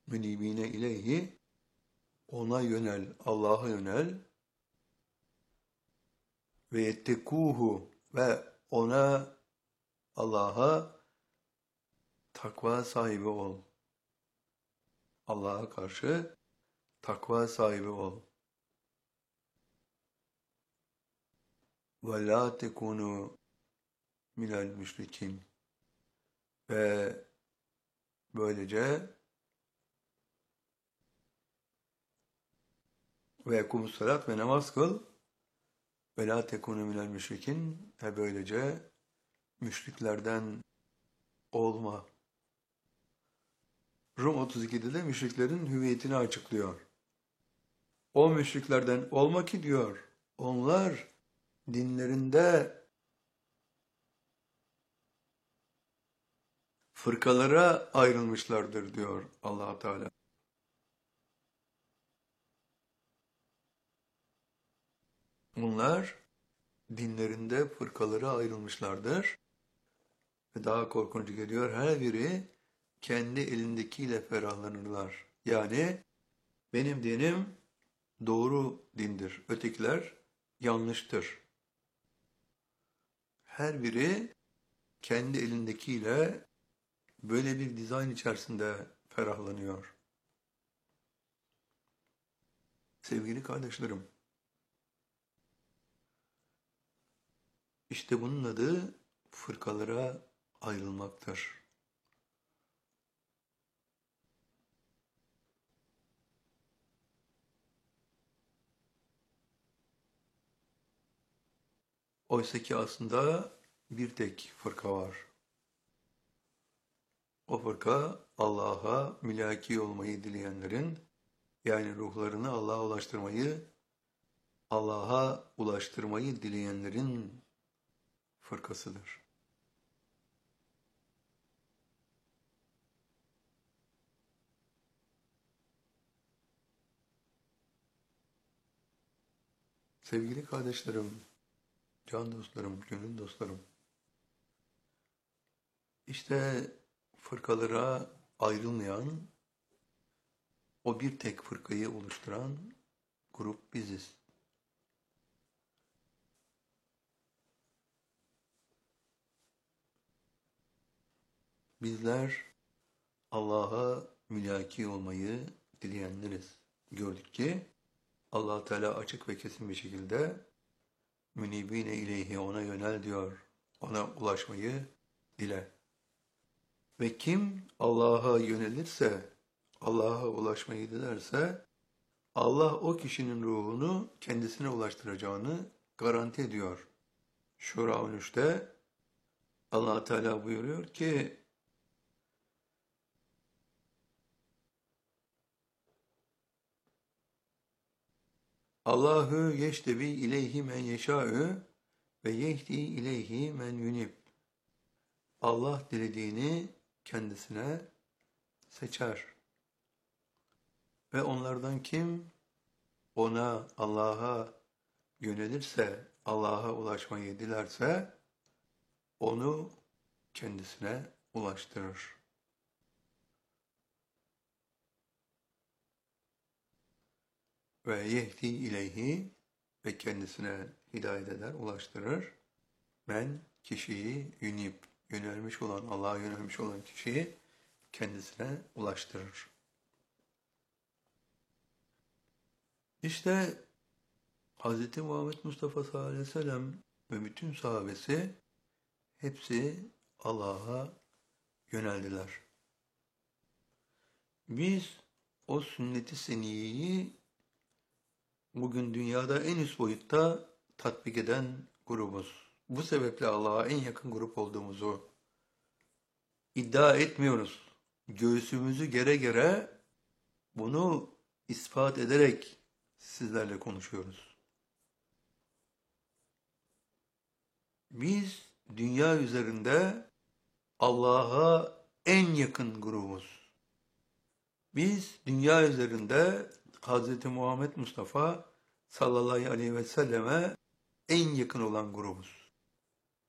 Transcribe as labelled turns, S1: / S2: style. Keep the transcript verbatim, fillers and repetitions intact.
S1: münibine ileyhi, ona yönel, Allah'a yönel, ve yettekuhu, ve ona, Allah'a takva sahibi ol. Allah'a karşı takva sahibi ol. Ve la tekunu minel müşrikin. Ve böylece ve ekumus salat ve namaz kıl. Ve la tekunu minel müşrikin. Ve böylece müşriklerden olma. Rum otuz ikide de müşriklerin hüviyetini açıklıyor. O müşriklerden olma ki diyor, onlar dinlerinde fırkalara ayrılmışlardır diyor Allah Teala. Bunlar dinlerinde fırkalara ayrılmışlardır. Ve daha korkunç geliyor, her biri kendi elindekiyle ferahlanırlar. Yani benim dinim doğru dindir, ötekiler yanlıştır. Her biri kendi elindekiyle böyle bir dizayn içerisinde ferahlanıyor. Sevgili kardeşlerim, işte bunun adı fırkalara ayrılmaktır. Oysa ki aslında bir tek fırka var. O fırka Allah'a mülaki olmayı dileyenlerin, yani ruhlarını Allah'a ulaştırmayı, Allah'a ulaştırmayı dileyenlerin fırkasıdır. Sevgili kardeşlerim, can dostlarım, gönül dostlarım, işte fırkalara ayrılmayan, o bir tek fırkayı oluşturan grup biziz. Bizler Allah'a mülaki olmayı dileyenleriz. Gördük ki Allah Teala açık ve kesin bir şekilde münibine ileyhi, ona yönel diyor. Ona ulaşmayı dile. Ve kim Allah'a yönelirse, Allah'a ulaşmayı dilerse, Allah o kişinin ruhunu kendisine ulaştıracağını garanti ediyor. Şura on üçte Allah Teala buyuruyor ki, Allahu yeştebi ileyhi men yeşâ'ü ve yehdi ileyhi men yunib. Allah dilediğini kendisine seçer. Ve onlardan kim ona, Allah'a yönelirse, Allah'a ulaşmayı dilerse, onu kendisine ulaştırır. Ve yehdi ileyhi, ve kendisine hidayet eder, ulaştırır. Men kişiyi yunib, yönelmiş olan, Allah'a yönelmiş olan kişiyi kendisine ulaştırır. İşte Hz. Muhammed Mustafa sallallahu aleyhi ve sellem ve bütün sahabesi hepsi Allah'a yöneldiler. Biz o sünnet-i seniyeyi bugün dünyada en üst boyutta tatbik eden grubuz. Bu sebeple Allah'a en yakın grup olduğumuzu iddia etmiyoruz. Göğsümüzü gere gere bunu ispat ederek sizlerle konuşuyoruz. Biz dünya üzerinde Allah'a en yakın grubuz. Biz dünya üzerinde Hz. Muhammed Mustafa sallallahu aleyhi ve selleme en yakın olan grubuz.